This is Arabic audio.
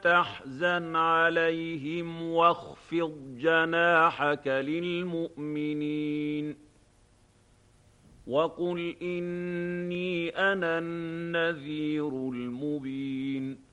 تحزن عليهم واخفض جناحك للمؤمنين وقل إني أنا النذير المبين